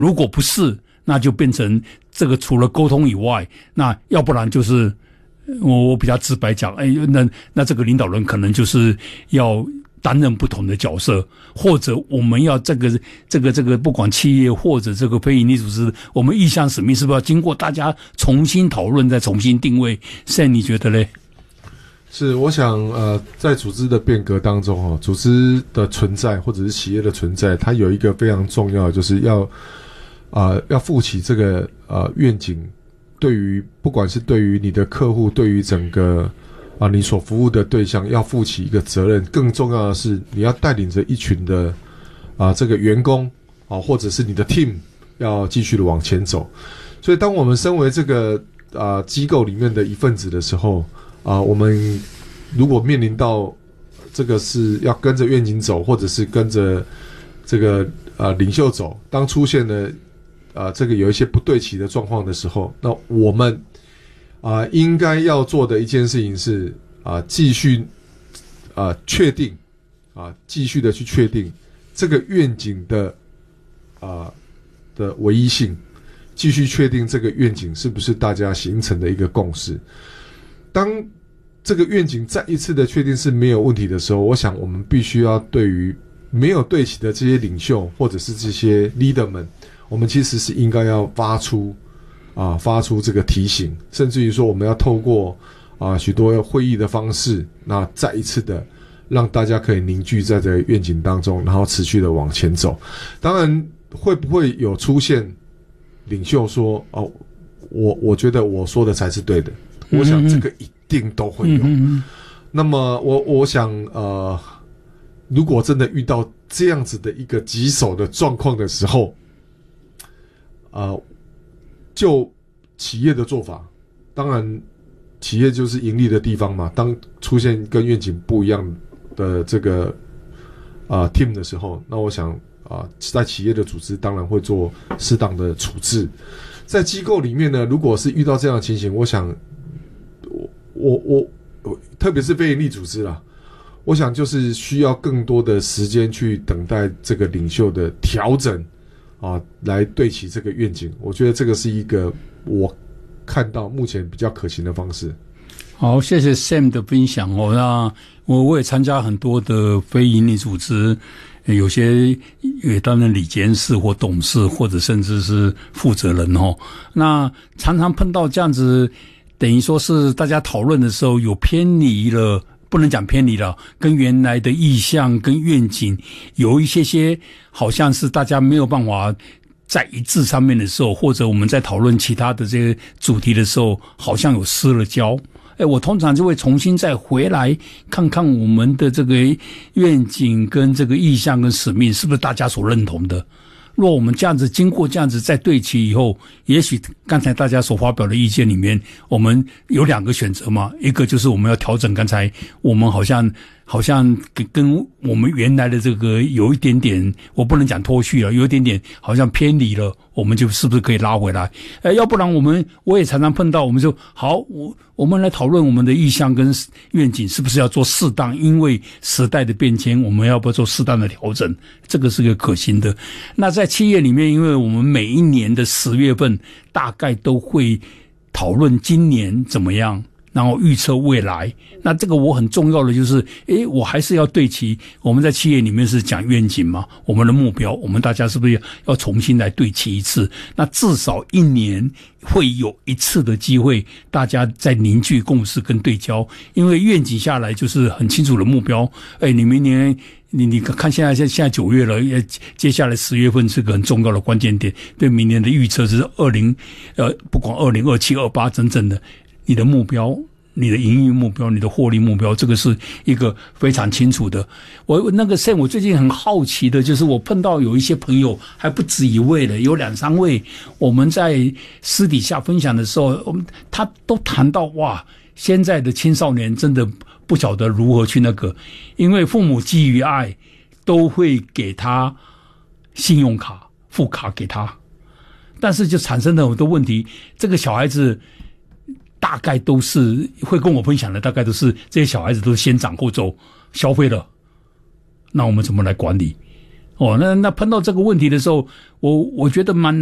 如果不是，那就变成这个除了沟通以外，那要不然就是我比较直白讲，那这个领导人可能就是要担任不同的角色，或者我们要这个不管企业或者这个非营利组织，我们意向使命是不是要经过大家重新讨论再重新定位？Sam你觉得嘞？ 是，我想在组织的变革当中组织的存在或者是企业的存在，它有一个非常重要的，就是要负起这个愿景，对于不管是对于你的客户，对于整个你所服务的对象，要负起一个责任。更重要的是，你要带领着一群的这个员工或者是你的 team 要继续的往前走。所以当我们身为这个机构里面的一份子的时候，我们如果面临到这个是要跟着愿景走，或者是跟着这个领袖走，当出现了这个有一些不对齐的状况的时候，那我们应该要做的一件事情是继续确定继续的去确定这个愿景的唯一性，继续确定这个愿景是不是大家形成的一个共识。当这个愿景再一次的确定是没有问题的时候，我想我们必须要对于没有对齐的这些领袖或者是这些 leader 们，我们其实是应该要发出这个提醒，甚至于说我们要透过许多会议的方式，那再一次的让大家可以凝聚在这个愿景当中，然后持续的往前走。当然会不会有出现领袖说我觉得我说的才是对的，我想这个一定都会有。那么我想如果真的遇到这样子的一个棘手的状况的时候，就企业的做法，当然企业就是盈利的地方嘛，当出现跟愿景不一样的这个team 的时候，那我想在企业的组织当然会做适当的处置。在机构里面呢，如果是遇到这样的情形，我想我特别是非营利组织啦，我想就是需要更多的时间去等待这个领袖的调整来对齐这个愿景。我觉得这个是一个我看到目前比较可行的方式。 好，谢谢 Sam 的分享那我也参加很多的非营利组织，有些也担任理监事或董事，或者甚至是负责人那常常碰到这样子，等于说是大家讨论的时候有偏离了，不能讲偏离了，跟原来的意向跟愿景有一些好像是大家没有办法在一致上面的时候，或者我们在讨论其他的这些主题的时候，好像有失了焦。我通常就会重新再回来看看我们的这个愿景跟这个意向跟使命是不是大家所认同的。若我们这样子经过这样子再对齐以后，也许刚才大家所发表的意见里面，我们有两个选择嘛，一个就是我们要调整刚才我们好像跟我们原来的这个有一点点，我不能讲脱序了，有一点点好像偏离了，我们就是不是可以拉回来？要不然我也常常碰到，我们就好，我们来讨论我们的意向跟愿景是不是要做适当，因为时代的变迁，我们要不要做适当的调整？这个是个可行的。那在企业里面，因为我们每一年的10月份大概都会讨论今年怎么样，然后预测未来。那这个我很重要的就是我还是要对齐，我们在企业里面是讲愿景嘛，我们的目标，我们大家是不是要重新来对齐一次？那至少1年会有一次的机会，大家在凝聚共识跟对焦。因为愿景下来就是很清楚的目标，你明年你看现在9月了，接下来10月份是个很重要的关键点，对明年的预测是不管2027、28整整的，你的目标，你的营运目标，你的获利目标，这个是一个非常清楚的。Sam， 我最近很好奇的就是我碰到有一些朋友还不止一位了，有2-3位，我们在私底下分享的时候，他都谈到哇，现在的青少年真的不晓得如何去因为父母基于爱都会给他信用卡、副卡给他，但是就产生了很多问题。这个小孩子大概都是会跟我分享的，大概都是这些小孩子都是先斩后奏消费了，那我们怎么来管理？ 那碰到这个问题的时候，我觉得蛮